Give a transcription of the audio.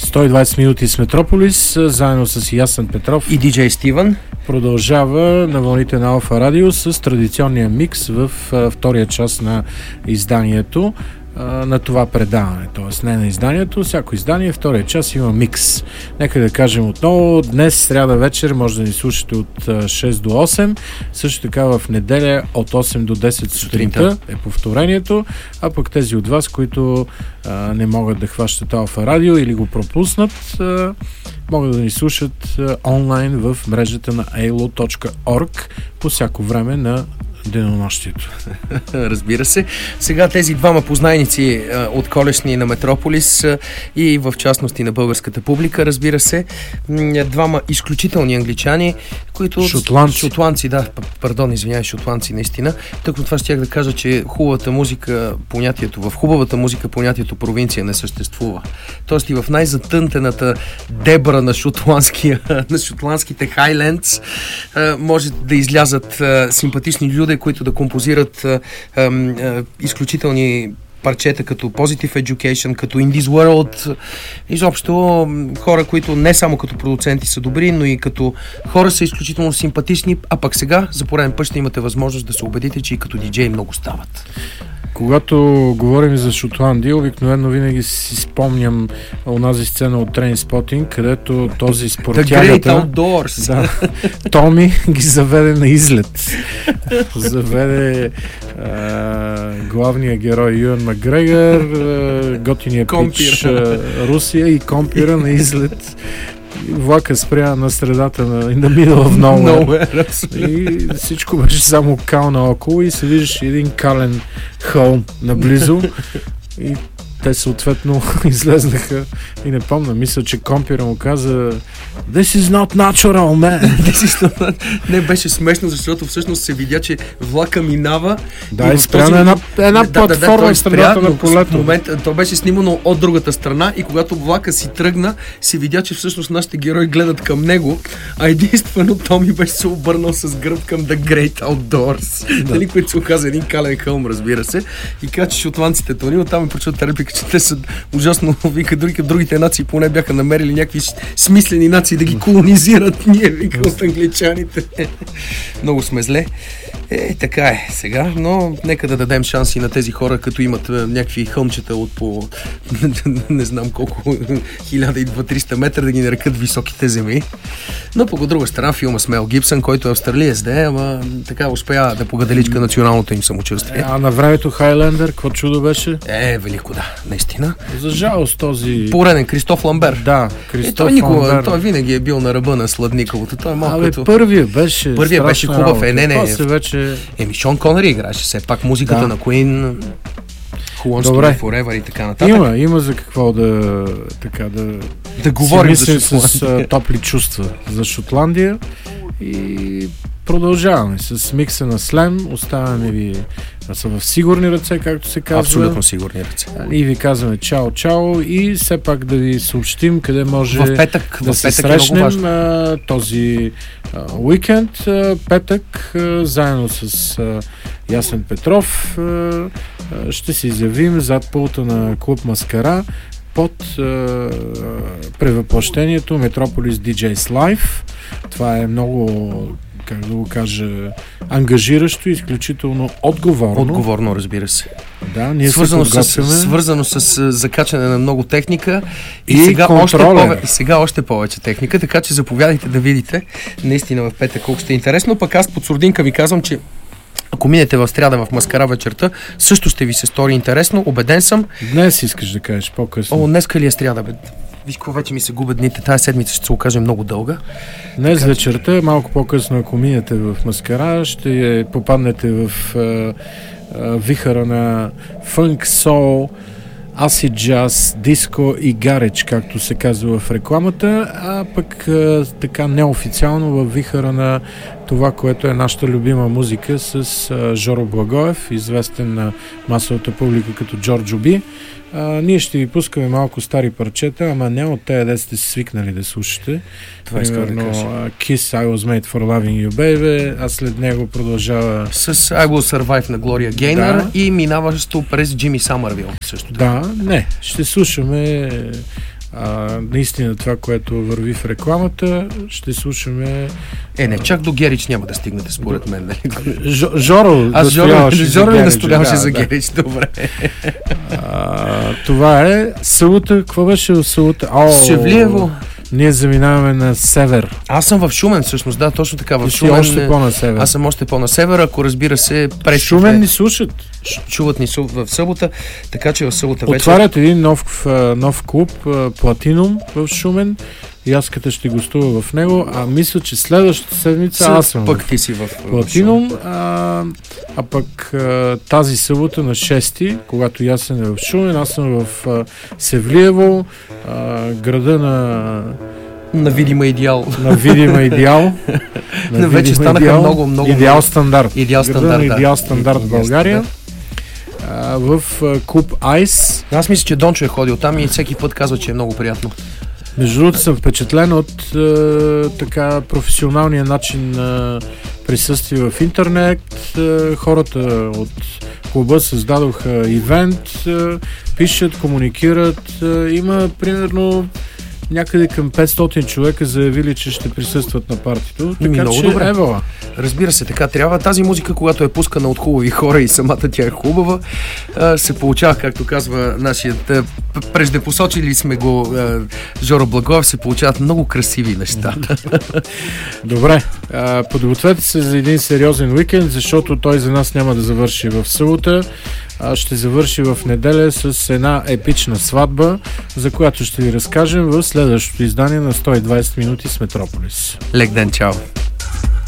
120 минути с Метрополис, заедно с Ясен Петров и диджей Стивън. Продължава на вълните на Алфа Радио с традиционния микс в втория част на изданието, на това предаване, т.е. не на изданието, всяко издание, втория час има микс. Нека да кажем отново, днес сряда вечер може да ни слушате от 6 до 8, също така в неделя от 8 до 10 сутринта е повторението, а пък тези от вас, които не могат да хващат Алфа Радио или го пропуснат, могат да ни слушат онлайн в мрежата на ailo.org по всяко време на денонощието. Разбира се. Сега тези двама познайници от колешни на Метрополис и в частности на българската публика, разбира се, двама изключителни англичани, които... Шотландци, да. Пардон, извинявай, шотландци, наистина. Тъкмо това щях да кажа, че в хубавата музика понятието провинция не съществува. Тоест и в най-затънтената дебра на шотландските Хайлендс може да излязат симпатични люди, които да композират изключителни парчета като Positive Education, като In This World. Изобщо хора, които не само като продуценти са добри, но и като хора са изключително симпатични, а пък сега за пореден път ще имате възможност да се убедите, че и като диджеи много стават. Когато говорим за Шотландия, обикновено винаги си спомням онази сцена от Trainspotting, където този спортягата... The Great Outdoors. Да, Томи ги заведе на излет. Заведе главния герой Юан Макгрегор, готиния пич Русия и компира на излет. Влака спря на средата на middle of nowhere. И всичко беше само кал наоколо и се виждаш един кален хълм наблизо и те съответно излезнаха и не помня, мисля, че компира му каза This is not natural, man. Не, беше смешно, защото всъщност се видя, че влака минава. Да, и спря на една платформа в средата на полето. То беше снимано от другата страна и когато влака си тръгна, се видя, че всъщност нашите герои гледат към него, а единствено Томи беше се обърнал с гръб към The Great Outdoors. Дали, който се оказа един кален хълм, разбира се. И каза, че шотландците тони, оттам прочута реплика, че те са ужасно, вика, другите нации поне бяха намерили някакви смислени нации да ги колонизират. Ние, вика, от англичаните. Много сме зле. Така е сега, но нека да дадем шанси на тези хора, като имат някакви хълмчета от по не знам колко 1200-300 метра, да ги нарекат високите земи. Но по друга страна филма с Мел Гибсън, който е австралиец, ама така успя да погаделичка националното им самочувствие. А на времето Хайлендър, какво чудо беше? Велико, да, наистина. За жалост този... Пореден Кристоф Ламбер. Да, Кристоф Ламбер. Той винаги е бил на ръба на сладникавото. Той е малко като... Първият беше хубав. Вече... Шон Конъри играше все пак музиката на Queen, Who Wants to Live Forever и така нататък. Има за какво да говорим за Шотландия. С топли чувства за Шотландия и продължаваме с микса на Слем. Оставяме ви са в сигурни ръце, както се казва. Абсолютно сигурни ръце. И ви казваме чао и все пак да ви съобщим къде може в петък, да се срещнем този уикенд. Петък, заедно с Ясен Петров ще се изявим зад пулта на клуб Маскара под превъплъщението Метрополис DJs Live. Това е много, как да го кажа, ангажиращо и изключително отговорно. Отговорно, разбира се. Да, ние свързано с закачане на много техника и сега още повече техника, така че заповядайте да видите наистина в петък колко ще е интересно. Пък аз под сурдинка ви казвам, че ако минете в сряда в Маскара вечерта, също ще ви се стори интересно, убеден съм. Днес искаш да кажеш по-късно. Днеска ли е сряда, бе? Виж какво вече ми се губят дните. Тая седмица ще се окаже много дълга. Днес вечерта, малко по-късно, ако минете в Маскара, ще попаднете в вихъра на фънк, сол, acid jazz, диско и гаредж, както се казва в рекламата, а пък така неофициално в вихъра на това, което е нашата любима музика с Жоро Благоев, известен на масовата публика като Джорджо Би. Ние ще ви пускаме малко стари парчета, ама не от тези, де сте свикнали да слушате. Това иска да кажа. Kiss I Was Made For Loving You Baby, а след него продължава с I Will Survive на Глория Гейнър и минаващо през Джимми Самървил също. Да, не, ще слушаме наистина това, което върви в рекламата, ще слушаме... Не, чак до Герич няма да стигнете, според мен. Нали? Жоро настояваше за Герич, добре. Това е Събота. Какво беше Събота? Севлиево. Ние заминаваме на север. Аз съм в Шумен, всъщност, да, точно така. В Шумен, още по-на север. Аз съм още по-на север, ако разбира се... Шумен ни слушат. Чуват ни в събота, така че в събота вечер... Отварят един нов клуб, Платинум в Шумен. И аз като ще гостува в него, мисля, че следващата седмица аз съм пък ти си в Платинум, пък тази събота на 6-ти, когато Ясен е в Шумен, аз съм в Севлиево, града на видима идеал. На видима идеал. Вече станаха много. Идеал стандарт. Идеал стандарт в България. В клуб Айс. Аз мисля, че Дончо е ходил там и всеки път казва, че е много приятно. Между другото съм впечатлен от така професионалния начин на присъствие в интернет. Хората от клуба създадоха ивент, пишат, комуникират. Има примерно някъде към 500 човека заявили, че ще присъстват на партито. Така много че добре. Евала. Разбира се, така трябва. Тази музика, когато е пускана от хубави хора и самата тя е хубава, се получава, както казва нашият преждепосочили сме го Жоро Благоев, се получават много красиви неща. Добре, подгответе се за един сериозен уикенд, защото той за нас няма да завърши в събота. Ще завърши в неделя с една епична сватба, за която ще ви разкажем в следващото издание на 120 минути с Метрополис. Лек ден, чао!